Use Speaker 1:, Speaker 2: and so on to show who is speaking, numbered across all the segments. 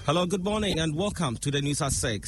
Speaker 1: Hello, good morning and welcome to the News at 6.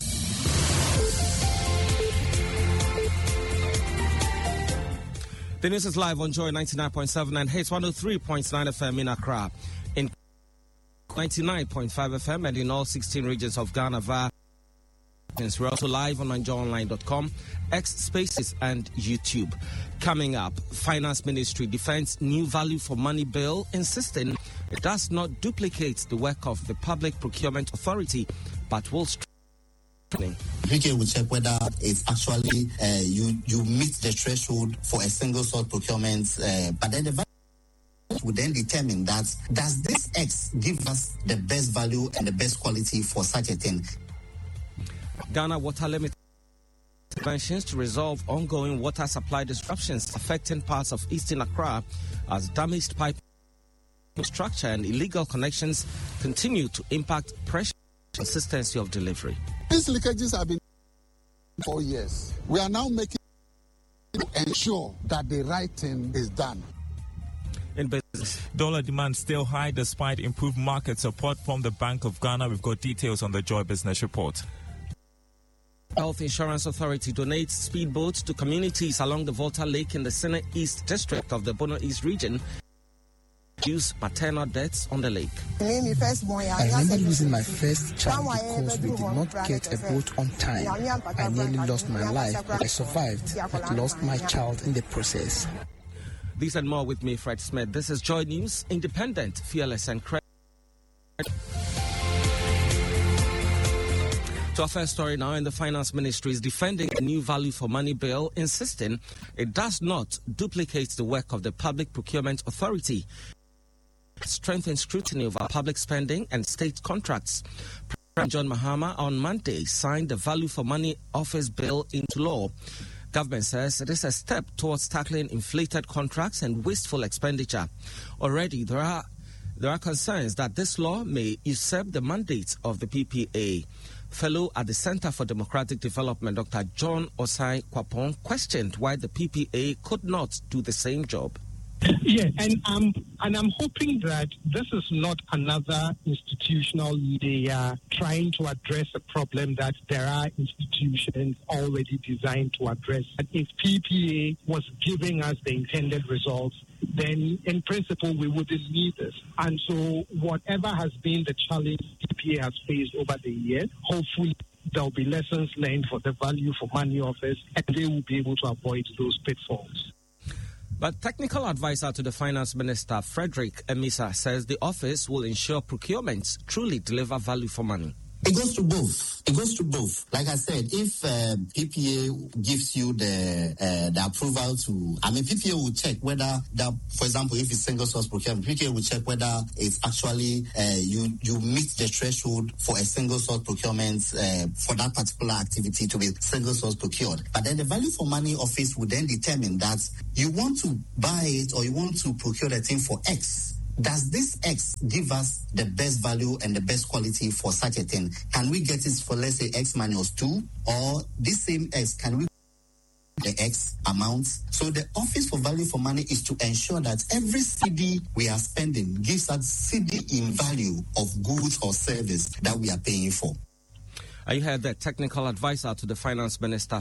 Speaker 1: The news is live on Joy 99.7 and Hits 103.9 FM in Accra, in 99.5 FM and in all 16 regions of Ghana via. We're also live on NigeriaOnline.com, X Spaces and YouTube. Coming up, Finance Ministry defends new value for money bill, insisting it does not duplicate the work of the Public Procurement Authority, but will strengthen.
Speaker 2: PPA will check whether it's actually you meet the threshold for a single source procurement, but then the value will then determine that does this X give us the best value and the best quality for such a thing.
Speaker 1: Ghana Water Limited interventions to resolve ongoing water supply disruptions affecting parts of Eastern Accra as damaged pipe structure and illegal connections continue to impact pressure and consistency of delivery.
Speaker 3: These leakages have been for years. We are now making to ensure that the right thing is done.
Speaker 1: In business,
Speaker 4: dollar demand still high despite improved market support from the Bank of Ghana. We've got details on the Joy Business Report.
Speaker 1: Health Insurance Authority donates speedboats to communities along the Volta Lake in the Sene East District of the Bono East region to reduce maternal deaths on the lake.
Speaker 5: I remember losing my first child because we did not get a boat on time. I nearly lost my life, but I survived, but lost my child in the process.
Speaker 1: These and more with me, Fred Smith. This is Joy News, independent, fearless and credible. To our first story now, the Finance Ministry is defending a new value for money bill, insisting it does not duplicate the work of the Public Procurement Authority, strengthen scrutiny of our public spending and state contracts. President John Mahama on Monday signed the Value for Money Office bill into law. Government says it is a step towards tackling inflated contracts and wasteful expenditure. Already, there are concerns that this law may usurp the mandate of the PPA. Fellow at the Center for Democratic Development, Dr. John Osai Kwapon, questioned why the PPA could not do the same job.
Speaker 6: Yeah, and I'm hoping that this is not another institutional. They are trying to address a problem that there are institutions already designed to address. And if PPA was giving us the intended results, then in principle we wouldn't need this. And so whatever has been the challenge PPA has faced over the years, hopefully there'll be lessons learned for the Value for Money Office, and they will be able to avoid those pitfalls.
Speaker 1: But technical advisor to the Finance Minister, Frederick Emisa, says the office will ensure procurements truly deliver value for money.
Speaker 2: It goes to both. It goes to both. Like I said, if PPA gives you the approval to, PPA will check whether for example, if it's single source procurement, PPA will check whether it's actually you meet the threshold for a single source procurement for that particular activity to be single source procured. But then the Value for Money Office will then determine that you want to buy it or you want to procure the thing for X. Does this X give us the best value and the best quality for such a thing? Can we get it for, let's say, X minus 2? Or this same X, can we the X amount? So the Office for Value for Money is to ensure that every CD we are spending gives us CD in value of goods or service that we are paying for.
Speaker 1: You heard the technical advisor to the Finance Minister,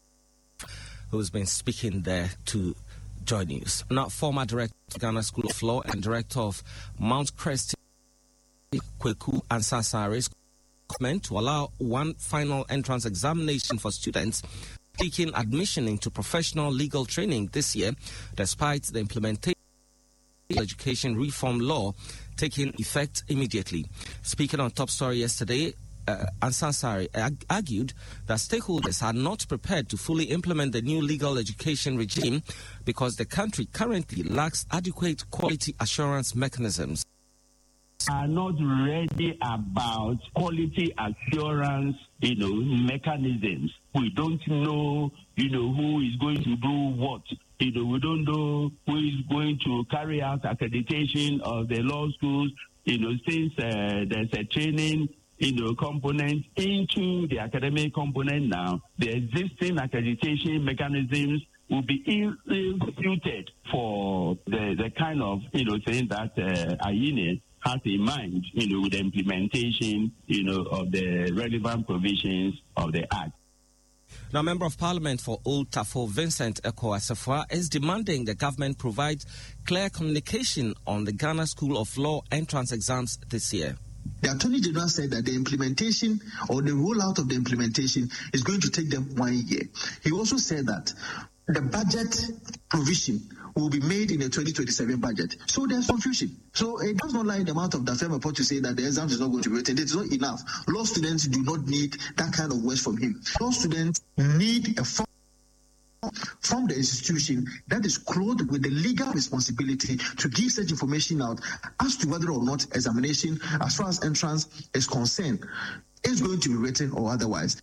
Speaker 1: who's been speaking there to Joy News. Now, former director of Ghana School of Law and director of Mount Crest, Kweku Ansasari's comment to allow one final entrance examination for students seeking admission into professional legal training this year, despite the implementation of education reform law taking effect immediately. Speaking on Top Story yesterday, Ansasari argued that stakeholders are not prepared to fully implement the new legal education regime because the country currently lacks adequate quality assurance mechanisms.
Speaker 7: Are not ready about quality assurance, mechanisms. We don't know, who is going to do what. We don't know who is going to carry out accreditation of the law schools, since there's a training component into the academic component now, the existing accreditation mechanisms will be ill-suited for the kind of, thing that Ayine has in mind, with the implementation, of the relevant provisions of the Act.
Speaker 1: Now, Member of Parliament for Old Tafo, Vincent Eko Asafua, is demanding the government provide clear communication on the Ghana School of Law entrance exams this year.
Speaker 8: The Attorney General said that the implementation or the rollout of the implementation is going to take them 1 year. He also said that the budget provision will be made in the 2027 budget. So there's confusion. So it does not lie in the mouth of the same report to say that the exam is not going to be written. It's not enough. Law students do not need that kind of words from him. Law students need a form from the institution that is clothed with the legal responsibility to give such information out as to whether or not examination, as far as entrance is concerned, is going to be written or otherwise.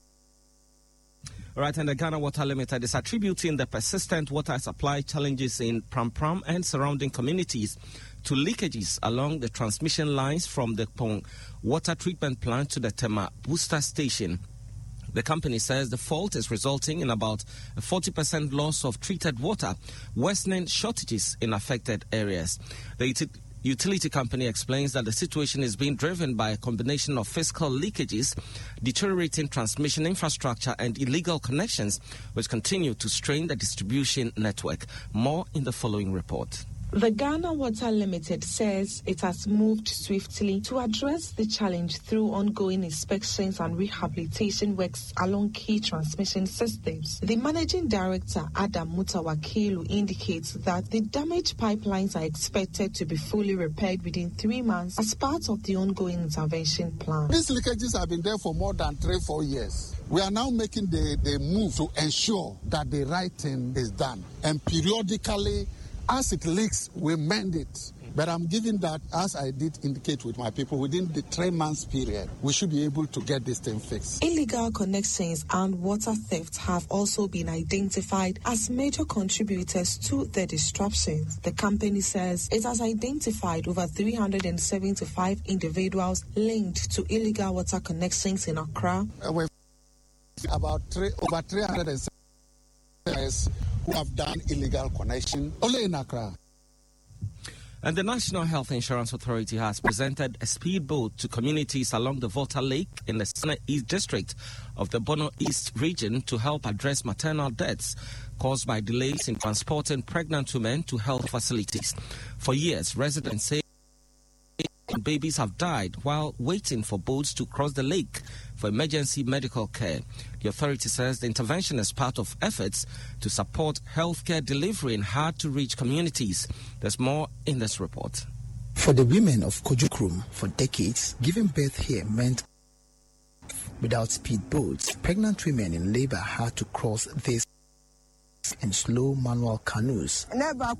Speaker 1: All right, and the Ghana Water Limited is attributing the persistent water supply challenges in Pram Pram and surrounding communities to leakages along the transmission lines from the Pong water treatment plant to the Tema booster station. The company says the fault is resulting in about a 40% loss of treated water, worsening shortages in affected areas. The utility company explains that the situation is being driven by a combination of fiscal leakages, deteriorating transmission infrastructure, and illegal connections, which continue to strain the distribution network. More in the following report.
Speaker 9: The Ghana Water Limited says it has moved swiftly to address the challenge through ongoing inspections and rehabilitation works along key transmission systems. The Managing Director, Adam Mutawakilu, indicates that the damaged pipelines are expected to be fully repaired within 3 months as part of the ongoing intervention plan.
Speaker 3: These leakages have been there for more than 3-4 years. We are now making the move to ensure that the right thing is done. And periodically, as it leaks, we mend it. But I'm giving that, as I did indicate with my people, within the 3 months period, we should be able to get this thing fixed.
Speaker 9: Illegal connections and water theft have also been identified as major contributors to the disruptions. The company says it has identified over 375 individuals linked to illegal water connections in Accra.
Speaker 3: We've about over 370 who have done illegal connection only in Accra.
Speaker 1: And the National Health Insurance Authority has presented a speedboat to communities along the Volta Lake in the Sena East District of the Bono East region to help address maternal deaths caused by delays in transporting pregnant women to health facilities. For years, residents say babies have died while waiting for boats to cross the lake for emergency medical care. The authority says the intervention is part of efforts to support healthcare delivery in hard-to-reach communities. There's more in this report.
Speaker 5: For the women of Kojukrum, for decades, giving birth here meant without speedboats. Pregnant women in labor had to cross this in slow manual canoes. I remember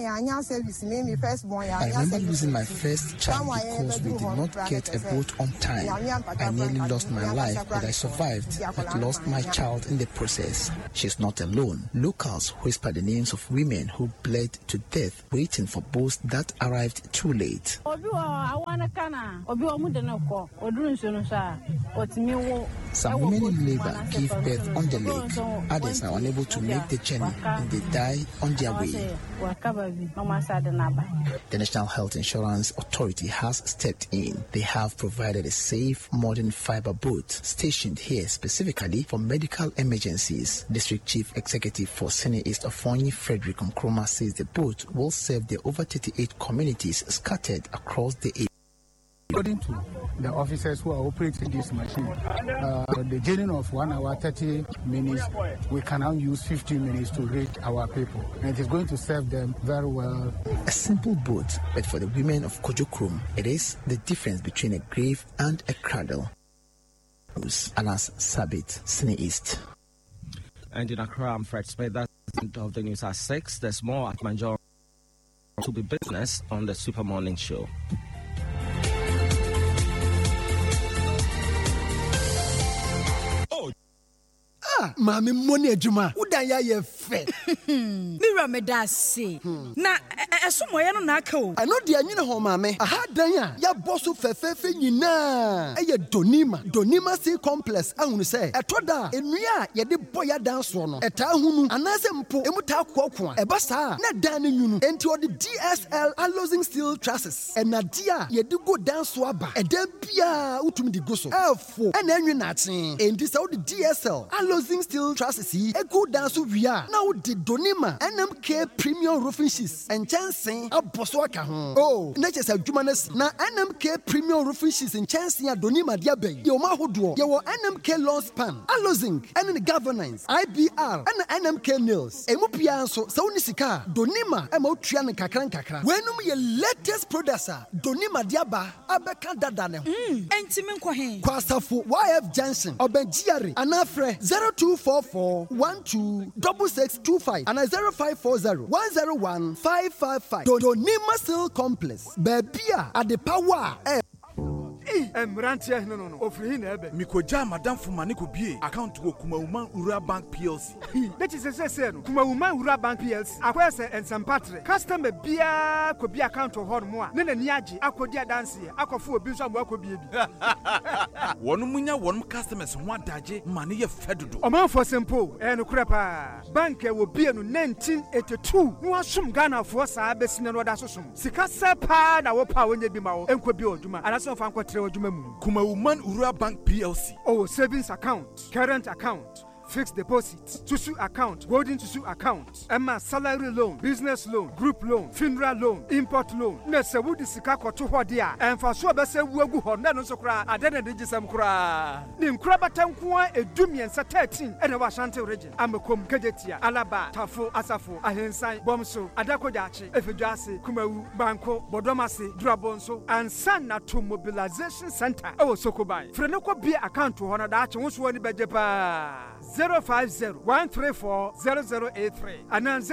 Speaker 5: losing my first child because we did not get a boat on time. I nearly lost my life, but I survived, but lost my child in the process. She's not alone. Locals whisper the names of women who bled to death waiting for boats that arrived too late. Some women in labor give birth on the lake. Others are unable to make the journey and they die on their way. The National Health Insurance Authority has stepped in. They have provided a safe, modern fiber boat stationed here specifically for medical emergencies. District Chief Executive for Sene East Ofonyi Frederick Nkrumah says the boat will serve the over 38 communities scattered across the area.
Speaker 10: According to the officers who are operating this machine, the journey of 1 hour 30 minutes, we can now use 15 minutes to reach our people. And it is going to serve them very well.
Speaker 5: A simple boat, but for the women of Kojukrum, it is the difference between a grave and a cradle. Anas Sabit, Sene East.
Speaker 1: And in Accra, I'm Fred Smith. That's the end of the news at 6. There's more at Manjor to be business on the Super Morning Show.
Speaker 11: Mami money ejuma udanya ye fe
Speaker 12: Mira me da say na
Speaker 11: esumoye no na aka o.
Speaker 12: Ano de anyine ho maame. Aha dan a ya boso fefefe nyina. Eye Donima Sea Complex ahunu se. Etoda enua ye de boya dan so no. Eta hunu anase mpo emuta kokko a. Eba saa na dan ne nyunu. Enti odi DSL Alozing Steel Trusses. Enadia ye de go dan so aba. Eda bia utumi di go so. Efo ena anwi na aten. Enti se odi DSL Alozing Steel Trusses yi ego dan so wia. Na odi Donima NMK Premium Roofing Sheets. Enchansen aboso aka ho. Oh, na chese adwuma na NMK Premium Roofing Sheets enchansen a Donima dia ben. Ye o ma hodo. Ye wo NMK Lawn Span, Alozing, and the Governance, IBR, and NMK Nails. Emu pia so woni sika. Donima e ma otua ne kakra. Wenum ye latest producer. Donima diaba abeka dada ne ho.
Speaker 11: Enti me nkwa he.
Speaker 12: Kwasafo YF Junction, Obenjiare, anafre 0244 126625 and 0540 101 555. Donima Steel Complex. Bebia at the power.
Speaker 13: Mrantia no ofri na ebe mikoja madam fuma ne ko bie account wo Kumawuma Ura Bank PLC. That is say no Kumawuma Ura Bank PLC akwese ensempatre customer bia ko bia account ho no a ne nani age akodi adanse akofo obi so amo akobie bi wonu munya wonu customers ho adaje mane ye fedodo omanfo simple no krepa bank e wo bie no 1982 no asum Ghana fo saa besine no da sosom sika sepa na wo pa wonye bi ma wo enko bi oduma anaso fa nkwotre Kumawuma Ura Bank PLC. Oh, savings account, current account, fixed deposit, Tusu account, golden Tusu account, Emma salary loan, business loan, group loan, funeral loan, import loan. Nese wudi sika koto hodia. Enfa so bese wuegu ho na no so kra adene de gisam kra. Ni nkra batanko edumiensa 13 ene wa Ashanti region. Amekom Kejetia, Alaba, Tafo, Asafo, Ahensan, Bomso, Adakojachi, Efeduase, Kumawu, Banko, Bodomase, Drabonso, and Sana to Mobilization Center. Oh Sokobai. Frenoko be account to honor that won't woni bejepa. 050-134-0083 and then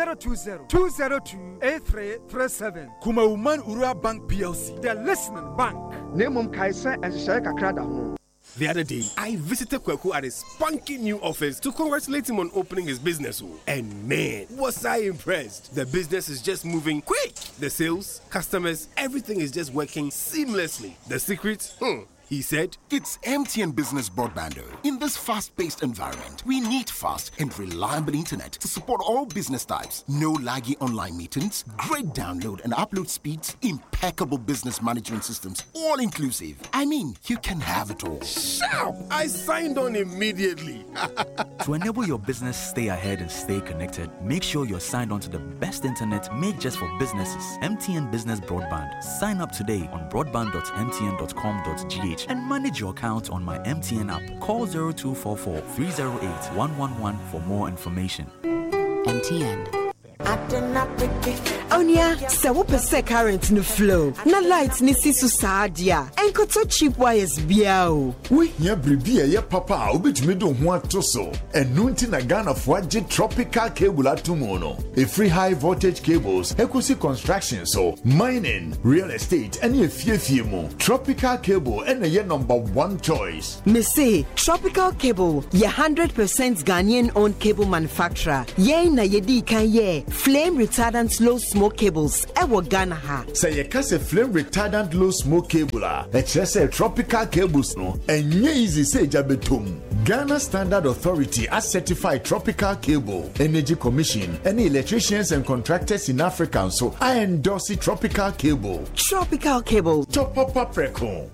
Speaker 13: 020-202-8337. Kumawuma Ura Bank PLC, the listening bank. Nemum Kaisa and Shaka Krada.
Speaker 14: The other day, I visited Kweku at his spunky new office to congratulate him on opening his business. And man, was I impressed. The business is just moving quick. The sales, customers, everything is just working seamlessly. The secret? He said,
Speaker 15: it's MTN Business Broadband. In this fast-paced environment, we need fast and reliable internet to support all business types. No laggy online meetings, great download and upload speeds, impeccable business management systems, all inclusive. I mean, you can have it all.
Speaker 14: Shout! I signed on immediately.
Speaker 16: To enable your business stay ahead and stay connected, make sure you're signed on to the best internet made just for businesses. MTN Business Broadband. Sign up today on broadband.mtn.com.gh and manage your account on my MTN app. Call 0244 308 111 for more information.
Speaker 17: MTN. Onya, sawo pese current no flow. Na light ni sisu saadia. Enkoto cheap wires biao.
Speaker 18: We here bribia ye papa obetumi do ho atoso. Enu nti na Ghana fo age tropical cable atumono. A free high voltage cables, equity construction so mining, real estate and ye fie mo. Tropical cable and ye number one choice.
Speaker 17: Me say Tropical Cable, ye 100% Ghanaian owned cable manufacturer. Ye na ye di kan ye flame retardant low smoke cables ewo Ghana ha.
Speaker 18: Say ye kase flame retardant low smoke cable a say tropical cables no enye easy say jabetom. Ghana Standard Authority has certified Tropical Cable, Energy Commission, and electricians and contractors in Africa. So I endorse the Tropical Cable.
Speaker 17: Tropical Cable.
Speaker 18: Top up record.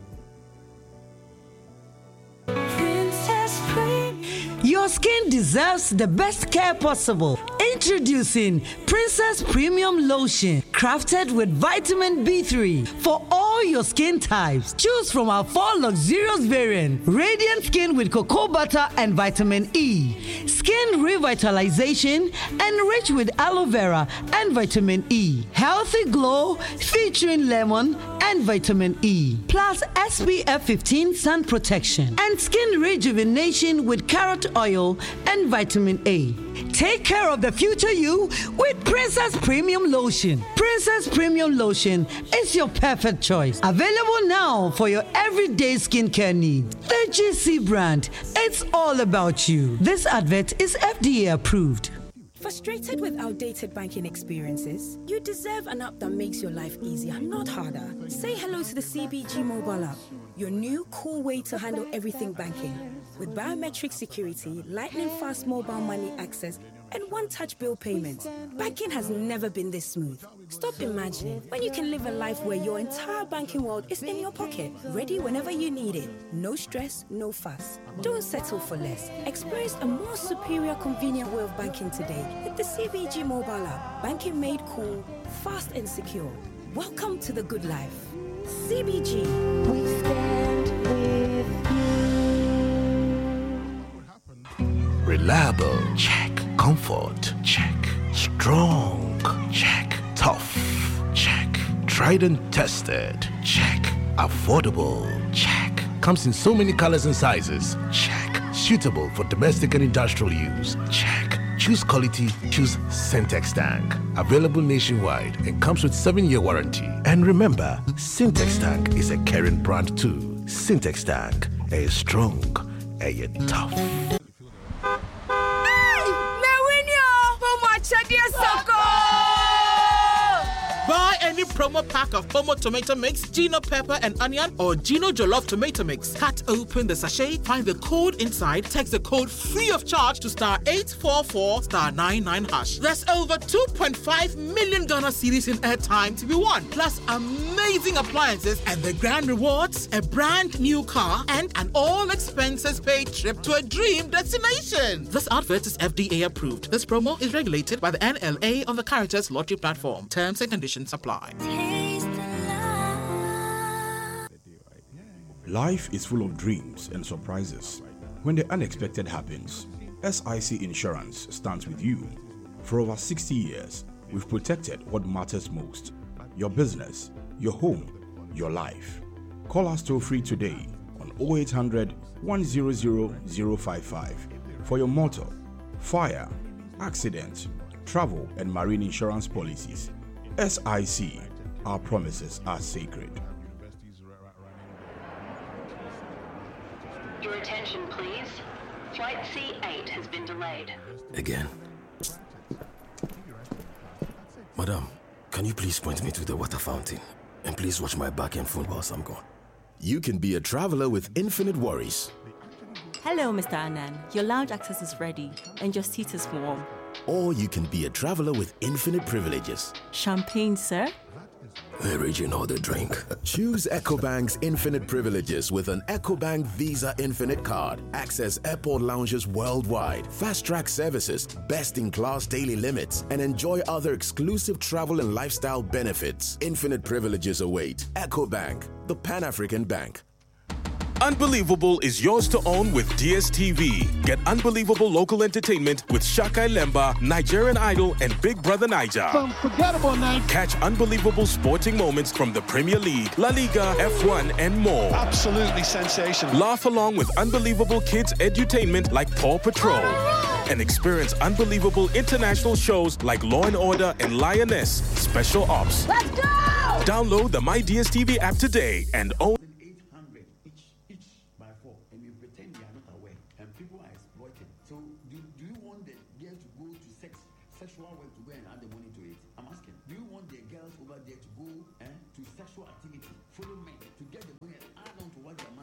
Speaker 19: Your skin deserves the best care possible. Introducing Princess Premium Lotion, crafted with vitamin B3 for all your skin types. Choose from our 4 luxurious variants: Radiant Skin with cocoa butter and vitamin E, Skin Revitalization, enriched with aloe vera and vitamin E, Healthy Glow featuring lemon and vitamin E, plus SPF 15 sun protection, and Skin Rejuvenation with carrot oil and vitamin A. Take care of the future you with Princess Premium Lotion. Princess Premium Lotion is your perfect choice. Available now for your everyday skincare needs. The GC brand, it's all about you. This advert is FDA approved.
Speaker 20: Frustrated with outdated banking experiences? You deserve an app that makes your life easier, not harder. Say hello to the CBG mobile app, your new cool way to handle everything banking. With biometric security, lightning-fast mobile money access, and one-touch bill payments, banking has never been this smooth. Stop imagining when you can live a life where your entire banking world is in your pocket, ready whenever you need it. No stress, no fuss. Don't settle for less. Experience a more superior, convenient way of banking today with the CBG mobile app. Banking made cool, fast and secure. Welcome to the good life. CBG. We stand with you.
Speaker 21: Reliable, check. Comfort, check. Strong, check. Tough, check. Tried and tested, check. Affordable, check. Comes in so many colors and sizes, check. Suitable for domestic and industrial use, check. Choose quality, choose Syntex Tank. Available nationwide and comes with 7-year warranty. And remember, Syntex Tank is a caring brand too. Syntex Tank, a strong, a tough.
Speaker 22: Buy any promo pack of Pomo tomato mix, Gino pepper and onion, or Gino jollof tomato mix. Cut open the sachet, find the code inside, text the code free of charge to *844*99#. There's over 2.5 million Ghana cedis in airtime to be won, plus amazing appliances and the grand rewards, a brand new car, and an all expenses paid trip to a dream destination. This advert is FDA approved. This promo is regulated by the NLA on the Caritas Lottery platform. Terms and conditions apply.
Speaker 23: Life is full of dreams and surprises. When the unexpected happens, SIC Insurance stands with you. For over 60 years, we've protected what matters most: your business, your home, your life. Call us toll free today on 0800 100 055 for your motor, fire, accident, travel, and marine insurance policies. SIC, our promises are sacred.
Speaker 24: Your attention, please. Flight C8 has been delayed.
Speaker 25: Again? Madam, can you please point me to the water fountain? And please watch my back and phone whilst I'm gone.
Speaker 26: You can be a traveler with infinite worries.
Speaker 27: Hello, Mr. Anand. Your lounge access is ready and your seat is warm.
Speaker 26: Or you can be a traveler with infinite privileges.
Speaker 27: Champagne, sir?
Speaker 25: Original the drink.
Speaker 26: Choose EcoBank's infinite privileges with an EcoBank Visa Infinite card. Access airport lounges worldwide, fast-track services, best-in-class daily limits, and enjoy other exclusive travel and lifestyle benefits. Infinite privileges await. EcoBank, the Pan-African Bank.
Speaker 28: Unbelievable is yours to own with DSTV. Get unbelievable local entertainment with Shaka Lemba, Nigerian Idol, and Big Brother Niger.
Speaker 29: Unforgettable night.
Speaker 28: Catch unbelievable sporting moments from the Premier League, La Liga, F1, and more.
Speaker 29: Absolutely sensational.
Speaker 28: Laugh along with unbelievable kids' edutainment like Paw Patrol. And experience unbelievable international shows like Law & Order and Lioness Special Ops.
Speaker 29: Let's go!
Speaker 28: Download the My DSTV app today and own.
Speaker 2: Sexual work to go and add the money to it. I'm asking, do you want the girls over there to go to sexual activity, follow men to get the money and add on to what they're